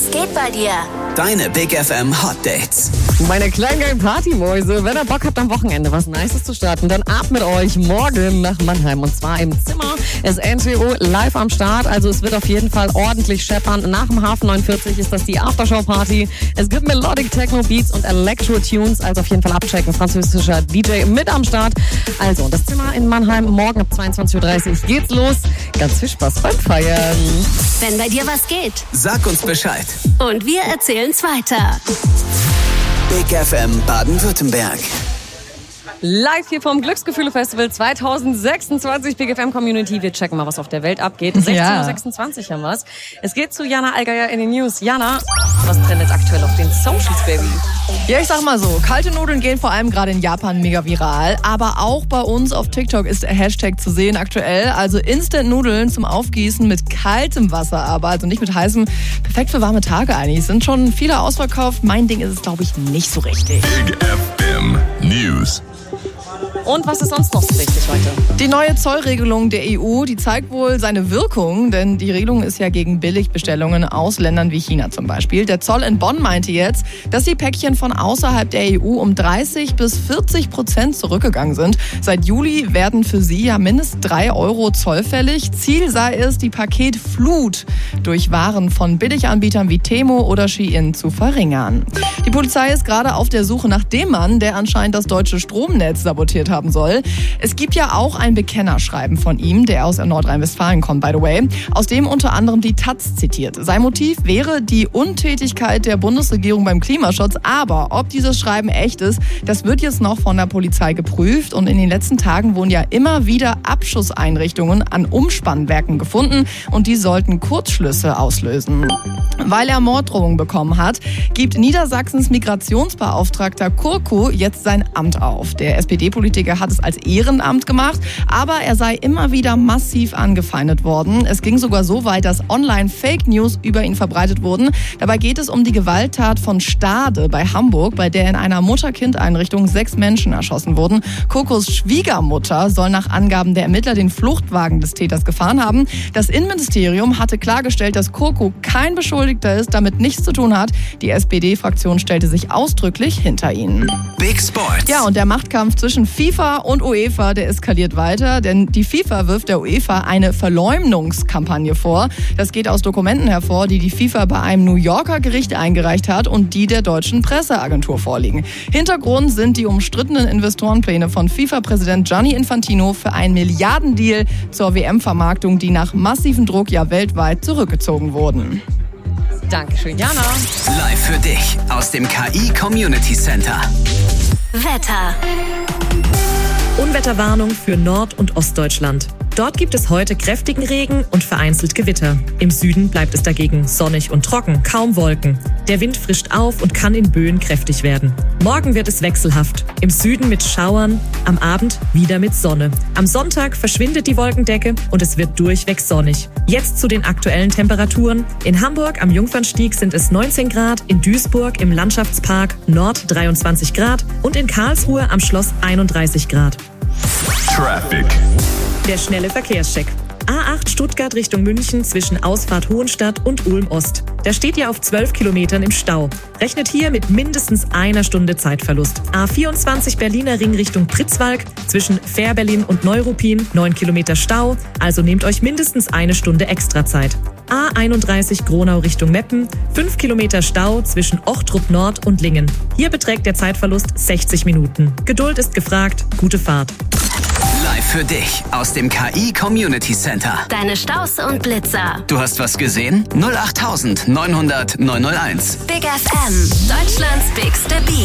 Was geht bei dir? Deine Big FM Hot Dates. Meine kleinen geilen Partymäuse, wenn ihr Bock habt am Wochenende was Nices zu starten, dann ab mit euch morgen nach Mannheim. Und zwar im Zimmer ist NTO live am Start. Also es wird auf jeden Fall ordentlich scheppern. Nach dem Hafen 49 ist das die Aftershow-Party. Es gibt Melodic Techno Beats und Electro-Tunes. Also auf jeden Fall abchecken. Französischer DJ mit am Start. Also das Zimmer in Mannheim. Morgen ab 22.30 Uhr geht's los. Ganz viel Spaß beim Feiern. Wenn bei dir was geht. Sag uns Bescheid. Und wir erzählen's weiter. Big FM Baden-Württemberg. Live hier vom Glücksgefühle-Festival 2026 Big FM Community. Wir checken mal, was auf der Welt abgeht. 16.26 Uhr haben wir's. Es geht zu Jana Allgeier in den News. Jana, was trendet aktuell auf den Socials, Baby? Ja, ich sag mal so, kalte Nudeln gehen vor allem gerade in Japan mega viral. Aber auch bei uns auf TikTok ist der Hashtag zu sehen aktuell. Also Instant-Nudeln zum Aufgießen mit kaltem Wasser, aber also nicht mit heißem. Perfekt für warme Tage eigentlich. Es sind schon viele ausverkauft. Mein Ding ist es, glaube ich, nicht so richtig. Big FM News. Und was ist sonst noch so wichtig heute? Die neue Zollregelung der EU, die zeigt wohl seine Wirkung, denn die Regelung ist ja gegen Billigbestellungen aus Ländern wie China zum Beispiel. Der Zoll in Bonn meinte jetzt, dass die Päckchen von außerhalb der EU um 30-40% zurückgegangen sind. Seit Juli werden für sie ja mindestens 3 Euro Zoll fällig. Ziel sei es, die Paketflut durch Waren von Billiganbietern wie Temo oder Shein zu verringern. Die Polizei ist gerade auf der Suche nach dem Mann, der anscheinend das deutsche Stromnetz sabotiert haben soll. Es gibt ja auch ein Bekennerschreiben von ihm, der aus Nordrhein-Westfalen kommt, by the way, aus dem unter anderem die Taz zitiert. Sein Motiv wäre die Untätigkeit der Bundesregierung beim Klimaschutz, aber ob dieses Schreiben echt ist, das wird jetzt noch von der Polizei geprüft und in den letzten Tagen wurden ja immer wieder Abschusseinrichtungen an Umspannwerken gefunden und die sollten Kurzschlüsse auslösen. Weil er Morddrohungen bekommen hat, gibt Niedersachsens Migrationsbeauftragter Kurku jetzt sein Amt auf. Der SPD-Politiker hat es als Ehrenamt gemacht, aber er sei immer wieder massiv angefeindet worden. Es ging sogar so weit, dass online Fake News über ihn verbreitet wurden. Dabei geht es um die Gewalttat von Stade bei Hamburg, bei der in einer Mutter-Kind-Einrichtung 6 Menschen erschossen wurden. Kurkus Schwiegermutter soll nach Angaben der Ermittler den Fluchtwagen des Täters gefahren haben. Das Innenministerium hatte klargestellt, dass Kurku kein Beschuldigter ist, damit nichts zu tun hat. Die SPD-Fraktion stellte sich ausdrücklich hinter ihn. Big Sports. Ja, und der Machtkampf zwischen FIFA und UEFA, der eskaliert weiter, denn die FIFA wirft der UEFA eine Verleumdungskampagne vor. Das geht aus Dokumenten hervor, die die FIFA bei einem New Yorker Gericht eingereicht hat und die der deutschen Presseagentur vorliegen. Hintergrund sind die umstrittenen Investorenpläne von FIFA-Präsident Gianni Infantino für einen Milliardendeal zur WM-Vermarktung, die nach massivem Druck ja weltweit zurückgezogen wurden. Dankeschön, Jana. Live für dich aus dem KI Community Center. Wetter. Unwetterwarnung für Nord- und Ostdeutschland. Dort gibt es heute kräftigen Regen und vereinzelt Gewitter. Im Süden bleibt es dagegen sonnig und trocken, kaum Wolken. Der Wind frischt auf und kann in Böen kräftig werden. Morgen wird es wechselhaft. Im Süden mit Schauern, am Abend wieder mit Sonne. Am Sonntag verschwindet die Wolkendecke und es wird durchweg sonnig. Jetzt zu den aktuellen Temperaturen. In Hamburg am Jungfernstieg sind es 19 Grad, in Duisburg im Landschaftspark Nord 23 Grad und in Karlsruhe am Schloss 31 Grad. Traffic. Der schnelle Verkehrscheck. A8 Stuttgart Richtung München zwischen Ausfahrt Hohenstadt und Ulm-Ost. Da steht ihr auf 12 Kilometern im Stau. Rechnet hier mit mindestens 1 Stunde Zeitverlust. A24 Berliner Ring Richtung Pritzwalk zwischen Fährberlin und Neuruppin 9 Kilometer Stau. Also nehmt euch mindestens 1 Stunde extra Zeit. A31 Gronau Richtung Meppen, 5 Kilometer Stau zwischen Ochtrup Nord und Lingen. Hier beträgt der Zeitverlust 60 Minuten. Geduld ist gefragt, gute Fahrt. Live für dich aus dem KI Community Center. Deine Staus und Blitzer. Du hast was gesehen? 08900 901. Big FM. Deutschlands bigste Beat.